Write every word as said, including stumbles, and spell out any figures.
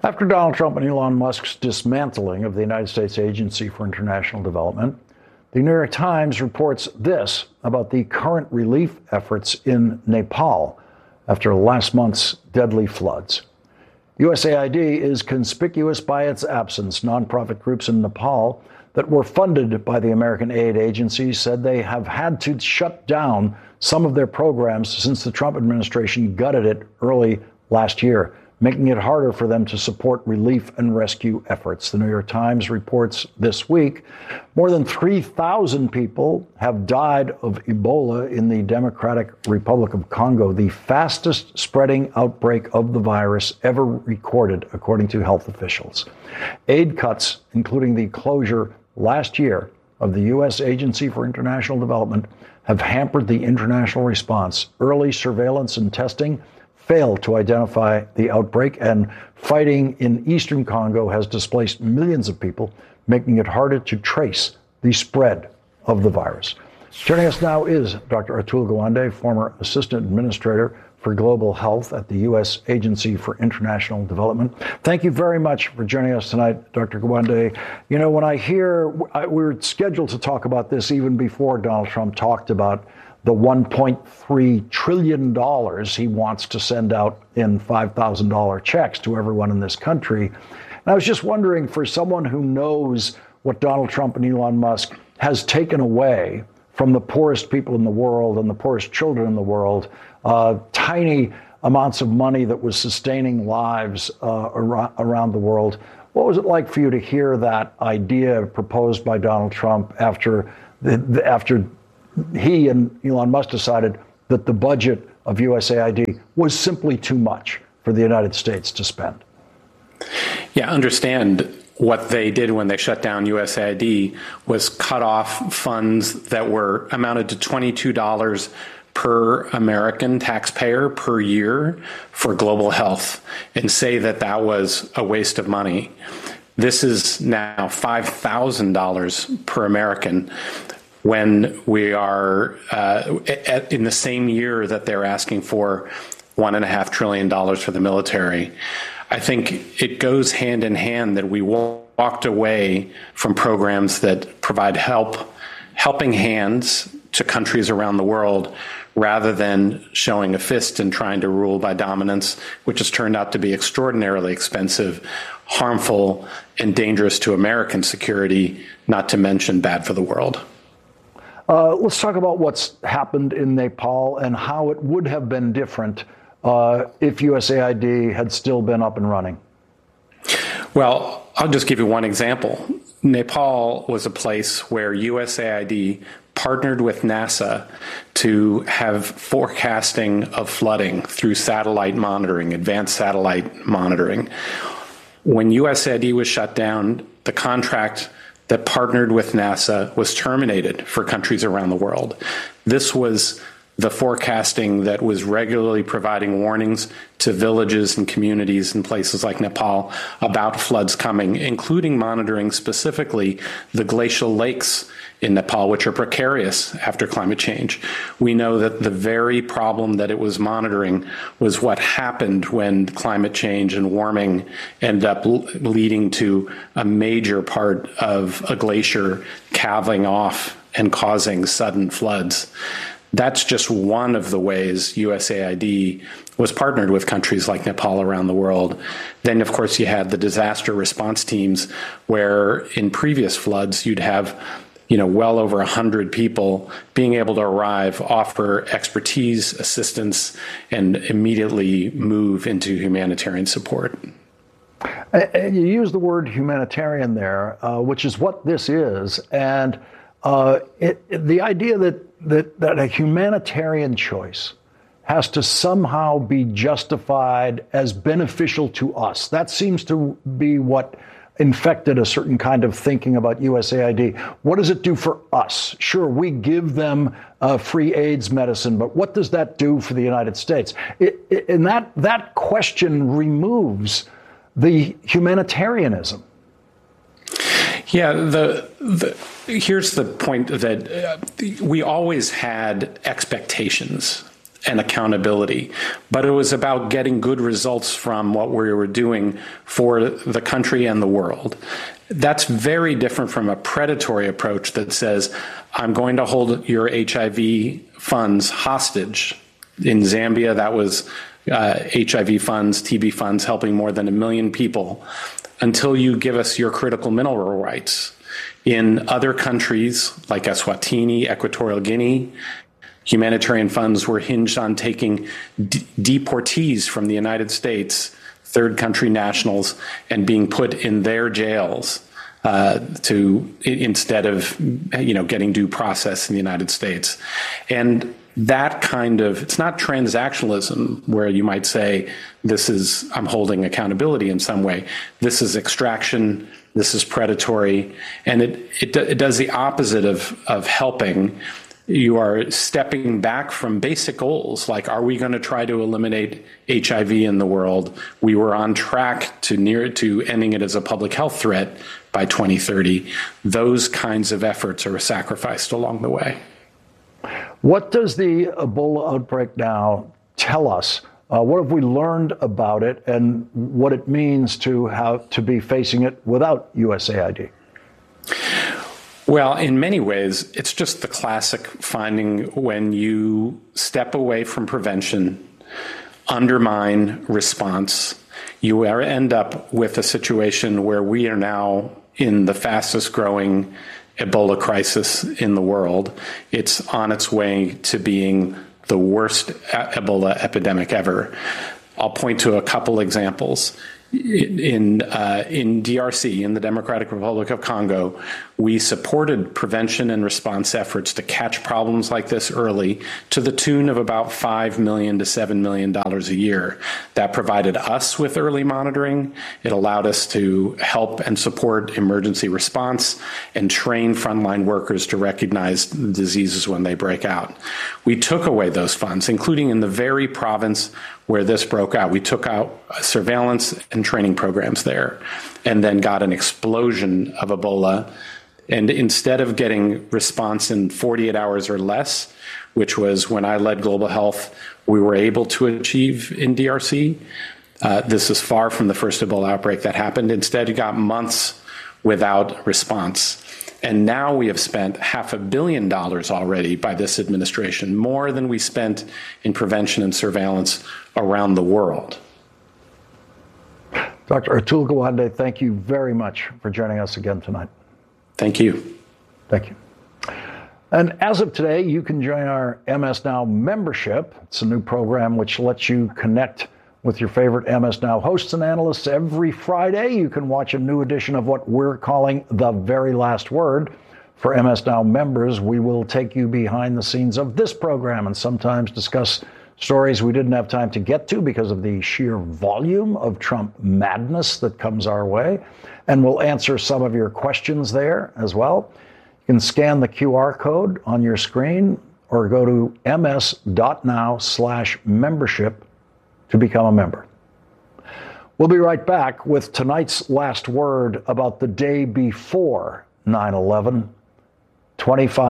After Donald Trump and Elon Musk's dismantling of the United States Agency for International Development, the New York Times reports this about the current relief efforts in Nepal after last month's deadly floods. U S A I D is conspicuous by its absence. Nonprofit groups in Nepal that were funded by the American aid agency said they have had to shut down some of their programs since the Trump administration gutted it early last year, making it harder for them to support relief and rescue efforts. The New York Times reports this week more than three thousand people have died of Ebola in the Democratic Republic of Congo, the fastest spreading outbreak of the virus ever recorded, according to health officials. Aid cuts, including the closure last year of the U S Agency for International Development, have hampered the international response. Early surveillance and testing failed to identify the outbreak, and fighting in eastern Congo has displaced millions of people, making it harder to trace the spread of the virus. Joining us now is Doctor Atul Gawande, former Assistant Administrator for Global Health at the U S Agency for International Development. Thank you very much for joining us tonight, Doctor Gawande. You know, when I hear, we were scheduled to talk about this even before Donald Trump talked about the one point three trillion dollars he wants to send out in five thousand dollars checks to everyone in this country. And I was just wondering, for someone who knows what Donald Trump and Elon Musk has taken away from the poorest people in the world and the poorest children in the world, uh, tiny amounts of money that was sustaining lives uh, ar- around the world. What was it like for you to hear that idea proposed by Donald Trump after the, the, after he and Elon Musk decided that the budget of U S A I D was simply too much for the United States to spend? Yeah, understand what they did when they shut down U S A I D was cut off funds that were amounted to twenty-two dollars per American taxpayer per year for global health, and say that that was a waste of money. This is now five thousand dollars per American, when we are uh, at, in the same year that they're asking for one and a half trillion dollars for the military. I think it goes hand in hand that we walked away from programs that provide help, helping hands to countries around the world, rather than showing a fist and trying to rule by dominance, which has turned out to be extraordinarily expensive, harmful, and dangerous to American security, not to mention bad for the world. Uh, let's talk about what's happened in Nepal and how it would have been different uh, if U S A I D had still been up and running. Well, I'll just give you one example. Nepal was a place where U S A I D partnered with NASA to have forecasting of flooding through satellite monitoring, advanced satellite monitoring. When U S A I D was shut down, the contract that partnered with NASA was terminated for countries around the world. This was the forecasting that was regularly providing warnings to villages and communities in places like Nepal about floods coming, including monitoring specifically the glacial lakes in Nepal, which are precarious after climate change. We know that the very problem that it was monitoring was what happened when climate change and warming end up l- leading to a major part of a glacier calving off and causing sudden floods. That's just one of the ways U S A I D was partnered with countries like Nepal around the world. Then, of course, you had the disaster response teams, where in previous floods you'd have you know, well over one hundred people being able to arrive, offer expertise, assistance, and immediately move into humanitarian support. And you use the word humanitarian there, uh, which is what this is. And uh, it, it, the idea that, that, that a humanitarian choice has to somehow be justified as beneficial to us. That seems to be what infected a certain kind of thinking about U S A I D. What does it do for us? Sure, we give them uh, free AIDS medicine, but what does that do for the United States? It, it, and that that question removes the humanitarianism. Yeah, the, the here's the point that uh, we always had expectations and accountability, but it was about getting good results from what we were doing for the country and the world. That's very different from a predatory approach that says, I'm going to hold your H I V funds hostage. In Zambia, that was uh, H I V funds, T B funds, helping more than a million people until you give us your critical mineral rights. In other countries like Eswatini, Equatorial Guinea, humanitarian funds were hinged on taking de- deportees from the United States, third country nationals, and being put in their jails uh, to instead of you know getting due process in the United States. And that kind of, it's not transactionalism where you might say, this is, I'm holding accountability in some way. This is extraction, this is predatory, and it, it, it does the opposite of, of helping. You are stepping back from basic goals, like, are we going to try to eliminate H I V in the world? We were on track to near to ending it as a public health threat by twenty thirty. Those kinds of efforts are sacrificed along the way. What does the Ebola outbreak now tell us? Uh, what have we learned about it, and what it means to have to be facing it without U S A I D? Well, in many ways, it's just the classic finding when you step away from prevention, undermine response, you end up with a situation where we are now in the fastest growing Ebola crisis in the world. It's on its way to being the worst Ebola epidemic ever. I'll point to a couple examples. In uh, in D R C, in the Democratic Republic of Congo, we supported prevention and response efforts to catch problems like this early to the tune of about five million dollars to seven million dollars a year. That provided us with early monitoring. It allowed us to help and support emergency response and train frontline workers to recognize diseases when they break out. We took away those funds, including in the very province where this broke out. We took out surveillance and training programs there, and then got an explosion of Ebola. And instead of getting response in forty-eight hours or less, which was when I led global health, we were able to achieve in D R C, uh, this is far from the first Ebola outbreak that happened. Instead, it got months without response. And now we have spent half a billion dollars already by this administration, more than we spent in prevention and surveillance around the world. Doctor Atul Gawande, thank you very much for joining us again tonight. Thank you. Thank you. And as of today, you can join our M S Now membership. It's a new program which lets you connect with your favorite M S Now hosts and analysts every Friday. You can watch a new edition of what we're calling The Very Last Word. For M S Now members, we will take you behind the scenes of this program and sometimes discuss stories we didn't have time to get to because of the sheer volume of Trump madness that comes our way. And we'll answer some of your questions there as well. You can scan the Q R code on your screen or go to ms.now slash membership to become a member. We'll be right back with tonight's last word about the day before nine eleven, twenty-five